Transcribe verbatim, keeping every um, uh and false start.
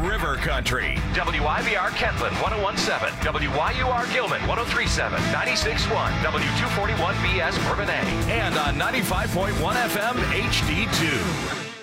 River Country. W I B R Kentland one oh one point seven, W Y U R Gilman one oh three point seven, ninety-six point one, W two forty-one B S Bourbonnais. And on ninety-five point one F M H D two.